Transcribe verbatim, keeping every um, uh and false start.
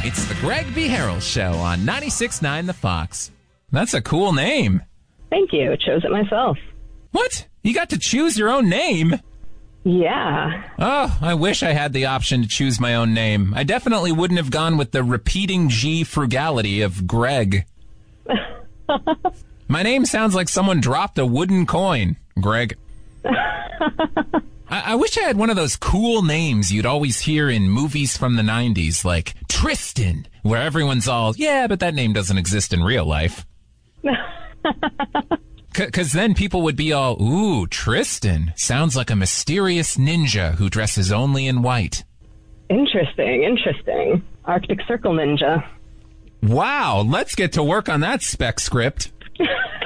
It's the Greg B. Harrell Show on ninety-six point nine The Fox. That's a cool name. Thank you. I chose it myself. What? You got to choose your own name? Yeah. Oh, I wish I had the option to choose my own name. I definitely wouldn't have gone with the repeating G frugality of Greg. My name sounds like someone dropped a wooden coin, Greg. I-, I wish I had one of those cool names you'd always hear in movies from the nineties, like Tristan, where everyone's all, yeah, but that name doesn't exist in real life. Because then people would be all, ooh, Tristan. Sounds like a mysterious ninja who dresses only in white. Interesting, interesting. Arctic Circle Ninja. Wow, let's get to work on that spec script.